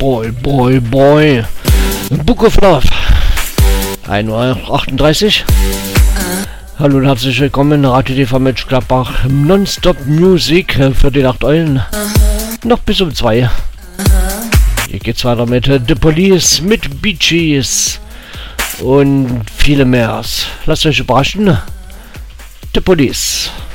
Boy. Book of Love. 1:38 Uhr. Hallo und herzlich willkommen, Radio TV Mensch Gladbach. Nonstop Music für die Nacht Eulen. Noch bis um 2. Hier geht's weiter mit The Police, mit Bee Gees und viele mehr. Lasst euch überraschen. The Police.